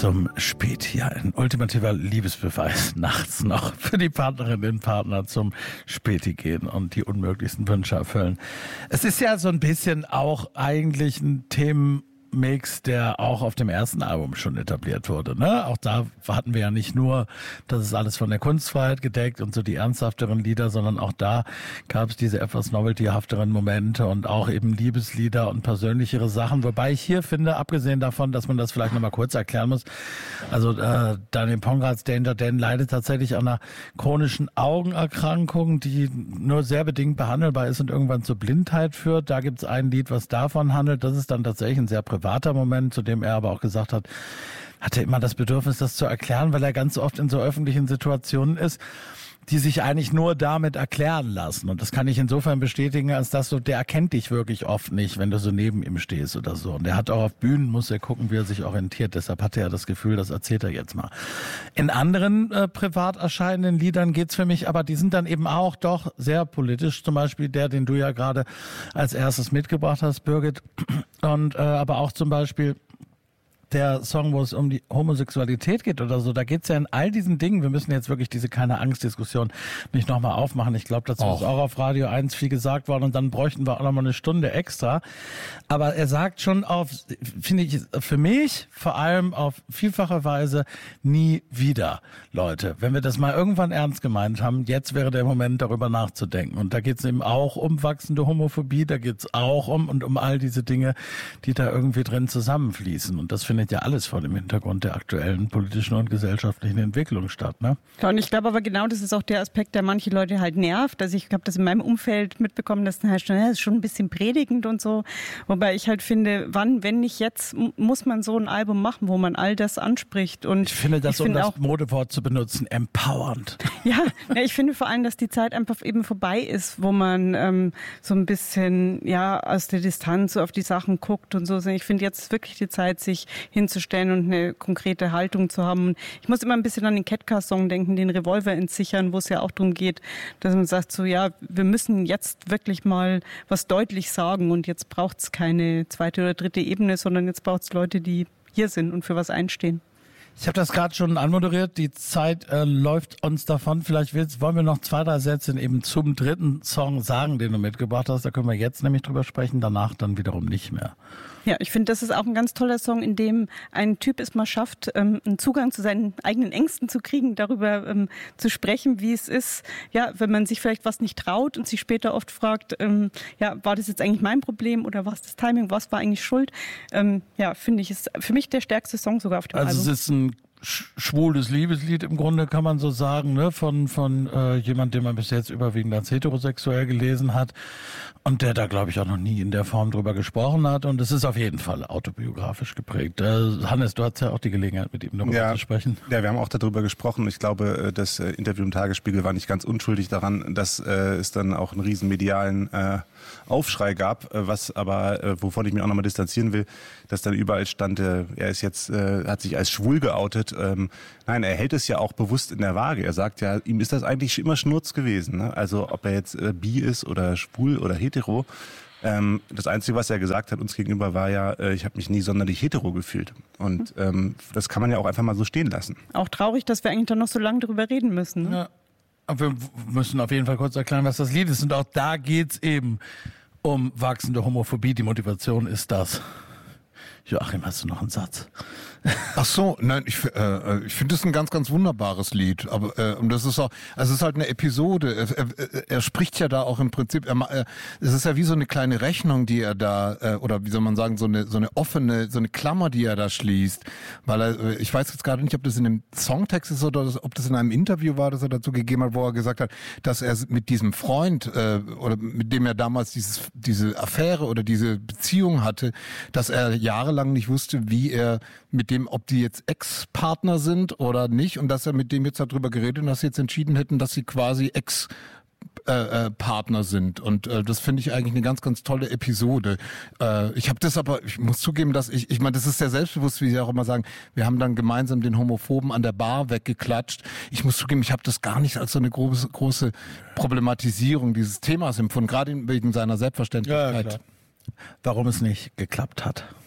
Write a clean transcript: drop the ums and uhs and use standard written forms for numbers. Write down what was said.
zum Späti. Ja, ein ultimativer Liebesbeweis nachts noch für die Partnerin, den Partner zum Späti gehen und die unmöglichsten Wünsche erfüllen. Es ist ja so ein bisschen auch eigentlich ein Themenmix, der auch auf dem ersten Album schon etabliert wurde. Ne? Auch da hatten wir ja nicht nur, das ist alles von der Kunstfreiheit gedeckt und so die ernsthafteren Lieder, sondern auch da gab es diese etwas noveltyhafteren Momente und auch eben Liebeslieder und persönlichere Sachen. Wobei ich hier finde, abgesehen davon, dass man das vielleicht nochmal kurz erklären muss, also Daniel Pongrads Danger Dan leidet tatsächlich an einer chronischen Augenerkrankung, die nur sehr bedingt behandelbar ist und irgendwann zur Blindheit führt. Da gibt es ein Lied, was davon handelt. Das ist dann tatsächlich ein sehr privater Moment, zu dem er aber auch gesagt hat, hatte immer das Bedürfnis, das zu erklären, weil er ganz oft in so öffentlichen Situationen ist, die sich eigentlich nur damit erklären lassen. Und das kann ich insofern bestätigen, als dass der erkennt dich wirklich oft nicht, wenn du so neben ihm stehst oder so. Und er hat auch auf Bühnen, muss er gucken, wie er sich orientiert. Deshalb hatte er das Gefühl, das erzählt er jetzt mal. In anderen privat erscheinenden Liedern geht's für mich, aber die sind dann eben auch doch sehr politisch. Zum Beispiel der, den du ja gerade als erstes mitgebracht hast, Birgit. Und aber auch zum Beispiel der Song, wo es um die Homosexualität geht oder so, da geht's ja in all diesen Dingen, wir müssen jetzt wirklich diese Keine-Angst-Diskussion nicht nochmal aufmachen. Ich glaube, dazu ist auch auf Radio 1 viel gesagt worden und dann bräuchten wir auch nochmal eine Stunde extra. Aber er sagt schon auf, finde ich, für mich vor allem auf vielfache Weise nie wieder, Leute. Wenn wir das mal irgendwann ernst gemeint haben, jetzt wäre der Moment, darüber nachzudenken. Und da geht's eben auch um wachsende Homophobie, da geht's auch um all diese Dinge, die da irgendwie drin zusammenfließen. Und das findet ja alles vor dem Hintergrund der aktuellen politischen und gesellschaftlichen Entwicklung statt, ne? Ja, und ich glaube aber genau, das ist auch der Aspekt, der manche Leute halt nervt. Also ich habe das in meinem Umfeld mitbekommen, dass dann heißt, das ist schon ein bisschen predigend und so. Wobei ich halt finde, wann, wenn nicht jetzt, muss man so ein Album machen, wo man all das anspricht. Und ich finde das, um das Modewort zu benutzen, empowernd. Ja, ich finde vor allem, dass die Zeit einfach eben vorbei ist, wo man so ein bisschen aus der Distanz so auf die Sachen guckt und so. Ich finde jetzt wirklich die Zeit, sich hinzustellen und eine konkrete Haltung zu haben. Ich muss immer ein bisschen an den Catcar-Song denken, den Revolver entsichern, wo es ja auch darum geht, dass man sagt so, ja, wir müssen jetzt wirklich mal was deutlich sagen und jetzt braucht es keine zweite oder dritte Ebene, sondern jetzt braucht es Leute, die hier sind und für was einstehen. Ich habe das gerade schon anmoderiert, die Zeit läuft uns davon. Vielleicht wollen wir noch 2, 3 Sätze eben zum dritten Song sagen, den du mitgebracht hast. Da können wir jetzt nämlich drüber sprechen, danach dann wiederum nicht mehr. Ja, ich finde, das ist auch ein ganz toller Song, in dem ein Typ es mal schafft, einen Zugang zu seinen eigenen Ängsten zu kriegen, darüber zu sprechen, wie es ist, wenn man sich vielleicht was nicht traut und sich später oft fragt, war das jetzt eigentlich mein Problem oder war es das Timing, was war eigentlich schuld? Finde ich, ist für mich der stärkste Song sogar auf dem Album. Also es ist ein schwules Liebeslied im Grunde, kann man so sagen, ne? Von jemand, den man bis jetzt überwiegend als heterosexuell gelesen hat und der da, glaube ich, auch noch nie in der Form drüber gesprochen hat. Und es ist auf jeden Fall autobiografisch geprägt. Hannes, du hattest ja auch die Gelegenheit, mit ihm darüber zu sprechen. Ja, wir haben auch darüber gesprochen. Ich glaube, das Interview im Tagesspiegel war nicht ganz unschuldig daran, dass es dann auch einen riesen medialen Aufschrei gab, wovon ich mich auch nochmal distanzieren will, dass dann überall stand, er ist jetzt, hat sich als schwul geoutet. Nein, er hält es ja auch bewusst in der Waage. Er sagt ja, ihm ist das eigentlich immer Schnurz gewesen. Ne? Also ob er jetzt bi ist oder schwul oder hetero. Das Einzige, was er gesagt hat uns gegenüber, war ja, ich habe mich nie sonderlich hetero gefühlt. Und das kann man ja auch einfach mal so stehen lassen. Auch traurig, dass wir eigentlich dann noch so lange darüber reden müssen. Ne? Ja. Aber wir müssen auf jeden Fall kurz erklären, was das Lied ist. Und auch da geht's eben um wachsende Homophobie. Die Motivation ist das. Joachim, hast du noch einen Satz? Ach so, nein, ich finde das ein ganz, ganz wunderbares Lied. Aber und das ist auch, also es ist halt eine Episode. Er spricht ja da auch im Prinzip. Es ist ja wie so eine kleine Rechnung, die er da oder wie soll man sagen, so eine offene, so eine Klammer, die er da schließt. Weil ich weiß jetzt gerade nicht, ob das in dem Songtext ist oder ob das in einem Interview war, das er dazu gegeben hat, wo er gesagt hat, dass er mit diesem Freund oder mit dem er damals diese Affäre oder diese Beziehung hatte, dass er jahrelang nicht wusste, wie er mit dem, ob die jetzt Ex-Partner sind oder nicht, und dass er mit dem jetzt darüber geredet und dass sie jetzt entschieden hätten, dass sie quasi Partner sind. Und das finde ich eigentlich eine ganz, ganz tolle Episode. Ich habe das aber, ich muss zugeben, dass ich meine, das ist sehr selbstbewusst, wie Sie auch immer sagen, wir haben dann gemeinsam den Homophoben an der Bar weggeklatscht. Ich muss zugeben, ich habe das gar nicht als so eine große Problematisierung dieses Themas empfunden, gerade wegen seiner Selbstverständlichkeit. Ja, klar. Warum es nicht geklappt hat.